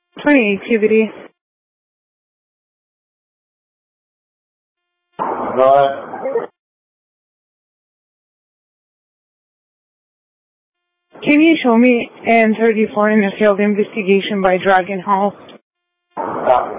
20 activity. Go ahead. Can you show me N34 in a failed investigation by Dragon Hall?